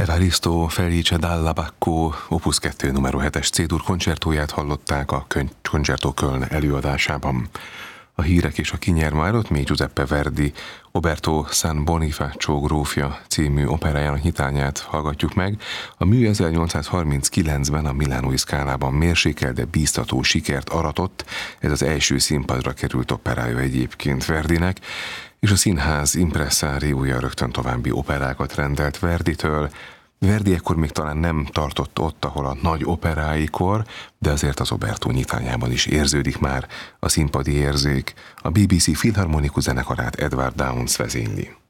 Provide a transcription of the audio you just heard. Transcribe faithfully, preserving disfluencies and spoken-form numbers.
Evaristo Felice Dalla Bacco Opus kettő numero hetes C-dur koncertóját hallották a Concerto Köln előadásában. A hírek és a kinyermárot még Giuseppe Verdi Oberto San Bonifacio grófja című operájának nyitányát hallgatjuk meg. A mű ezernyolcszázharminckilencben a Milánói Scalában mérsékelt, de bíztató sikert aratott. Ez az első színpadra került operája egyébként Verdinek, és a színház impresszáriója rögtön további operákat rendelt Verditől. Verdi ekkor még talán nem tartott ott, ahol a nagy operáikor, de azért az Oberto nyitányában is érződik már a színpadi érzék. A bé bé cé Filharmonikus zenekarát Edward Downes vezényli.